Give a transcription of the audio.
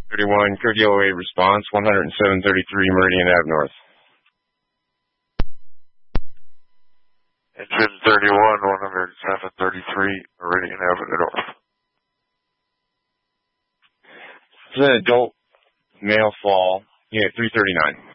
31, Code Yellow 8 response, 107.33 Meridian Ave North. Engine 31, 107.33 Meridian Avenue North. It's an adult male fall, unit 339.